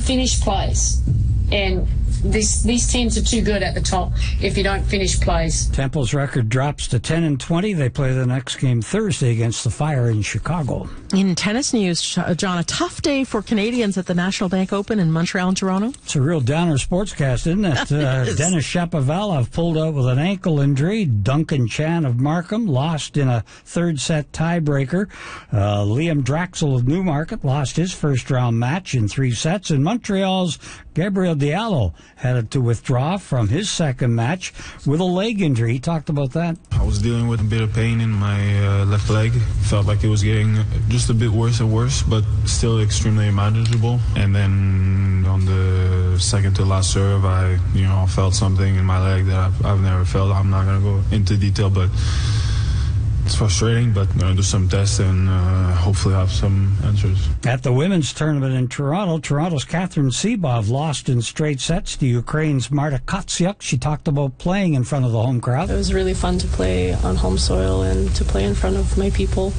finish plays. And these teams are too good at the top if you don't finish plays. Temple's record drops to 10-20. They play the next game Thursday against the Fire in Chicago. In tennis news, John, a tough day for Canadians at the National Bank Open in Montreal and Toronto. It's a real downer sportscast, isn't it? Denis Shapovalov pulled out with an ankle injury. Duncan Chan of Markham lost in a third-set tiebreaker. Liam Draxel of Newmarket lost his first-round match in 3 sets. And Montreal's Gabriel Diallo had to withdraw from his second match with a leg injury. He talked about that. I was dealing with a bit of pain in my left leg. Felt like it was getting just a bit worse and worse, but still extremely manageable. And then on the second to last serve, I felt something in my leg that I've never felt. I'm not going to go into detail, but it's frustrating, but I'm going to do some tests and hopefully have some answers. At the women's tournament in Toronto, Toronto's Catherine Sebov lost in straight sets to Ukraine's Marta Kotsiuk. She talked about playing in front of the home crowd. It was really fun to play on home soil and to play in front of my people.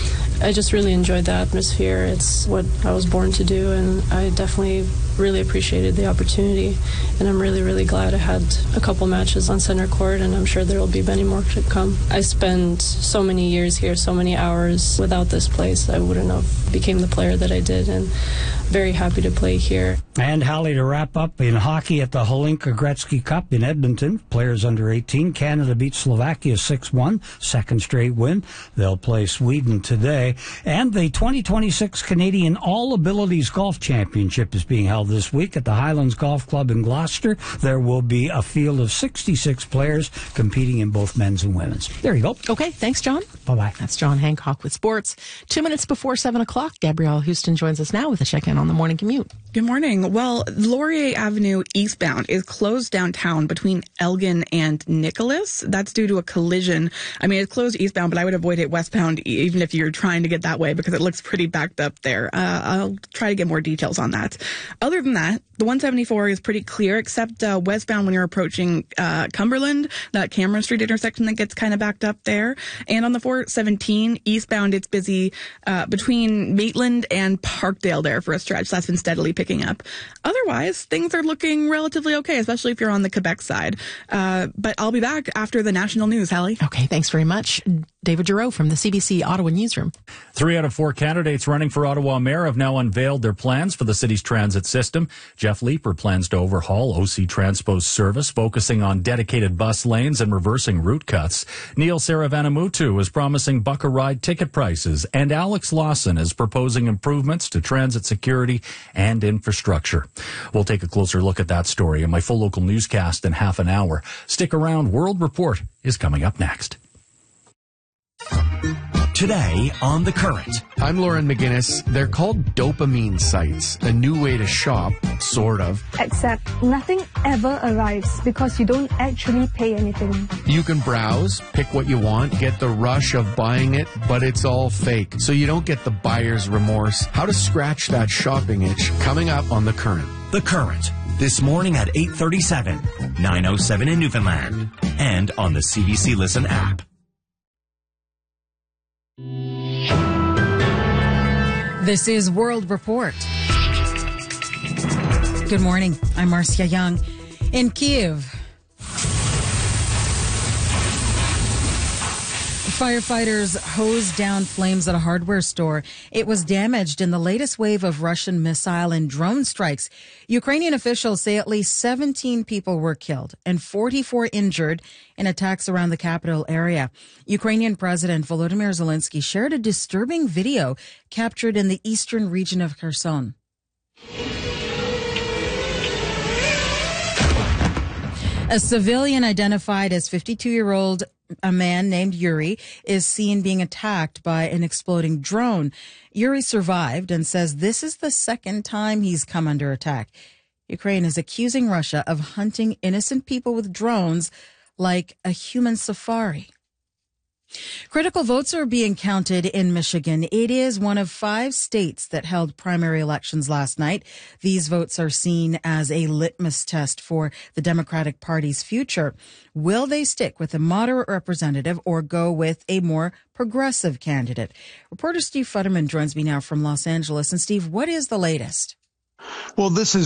I just really enjoyed the atmosphere. It's what I was born to do, and I definitely really appreciated the opportunity. And I'm really, really glad I had a couple matches on center court, and I'm sure there will be many more to come. I spent so many years here, so many hours. Without this place, I wouldn't have became the player that I did, and very happy to play here. And Hallie, to wrap up in hockey at the Holinka Gretzky Cup in Edmonton, players under 18, Canada beat Slovakia 6-1, second straight win. They'll play Sweden today. And the 2026 Canadian All Abilities Golf Championship is being held this week at the Highlands Golf Club in Gloucester. There will be a field of 66 players competing in both men's and women's. There you go. Okay, thanks, John. Bye-bye. That's John Hancock with sports. 2 minutes before 7 o'clock, Gabrielle Houston joins us now with a check-in on the morning commute. Good morning. Well, Laurier Avenue eastbound is closed downtown between Elgin and Nicholas. That's due to a collision. I mean, it's closed eastbound, but I would avoid it westbound even if you're trying to get that way because it looks pretty backed up there. I'll try to get more details on that. Other than that, the 174 is pretty clear, except westbound when you're approaching Cumberland, that Cameron Street intersection that gets kind of backed up there. And on the 417 eastbound, it's busy between Maitland and Parkdale there for a stretch. That's been steadily picking up. Otherwise, things are looking relatively okay, especially if you're on the Quebec side. But I'll be back after the national news, Hallie. Okay, thanks very much. David Giroux from the CBC Ottawa Newsroom. 3 out of 4 candidates running for Ottawa Mayor have now unveiled their plans for the city's transit system. Jeff Leeper plans to overhaul OC Transpo's service, focusing on dedicated bus lanes and reversing route cuts. Neil Saravanamuthu is promising buck-a ride ticket prices, and Alex Lawson is proposing improvements to transit security and infrastructure. We'll take a closer look at that story in my full local newscast in half an hour. Stick around. World Report is coming up next. Today on The Current. I'm Lauren McGinnis. They're called dopamine sites, a new way to shop, sort of. Except nothing ever arrives because you don't actually pay anything. You can browse, pick what you want, get the rush of buying it, but it's all fake, so you don't get the buyer's remorse. How to scratch that shopping itch, coming up on The Current. The Current, this morning at 8:37, 9:07 in Newfoundland, and on the CBC Listen app. This is World Report. Good morning. I'm Marcia Young. In Kyiv, firefighters hosed down flames at a hardware store. It was damaged in the latest wave of Russian missile and drone strikes. Ukrainian officials say at least 17 people were killed and 44 injured in attacks around the capital area. Ukrainian President Volodymyr Zelensky shared a disturbing video captured in the eastern region of Kherson. A civilian identified as 52-year-old a man named Yuri is seen being attacked by an exploding drone. Yuri survived and says this is the second time he's come under attack. Ukraine is accusing Russia of hunting innocent people with drones like a human safari. Critical votes are being counted in Michigan. It is one of 5 states that held primary elections last night. These votes are seen as a litmus test for the Democratic Party's future. Will they stick with a moderate representative or go with a more progressive candidate? Reporter Steve Futterman joins me now from Los Angeles. And Steve, what is the latest? Well, this is